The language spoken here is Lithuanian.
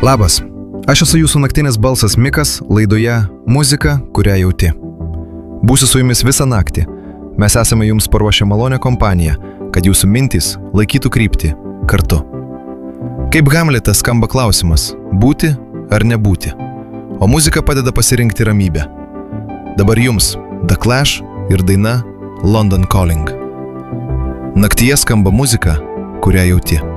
Labas, aš esu jūsų naktinis balsas Mikas laidoje Muzika, kurią jauti. Būsiu su jumis visą naktį. Mes esame jums paruošę malonę kompaniją, kad jūsų mintys laikytų kryptį kartu. Kaip Hamletas skamba klausimas – būti ar nebūti? O muzika padeda pasirinkti ramybę. Dabar jums The Clash ir daina London Calling. Naktyje skamba muzika, kurią jauti.